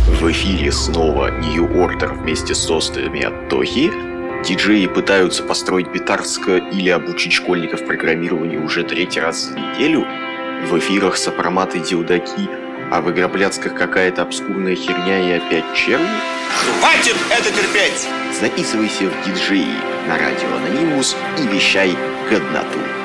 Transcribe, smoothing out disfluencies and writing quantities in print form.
В эфире снова New Order вместе с тостами от Тохи. Диджеи пытаются построить битарско или обучить школьников программированию уже 3-й раз за неделю. В эфирах сопроматы Дилдаки, а в Игропляцках какая-то обскурная херня и опять черви. Хватит это терпеть! Записывайся в диджеи на радио Анонимус и вещай годноту.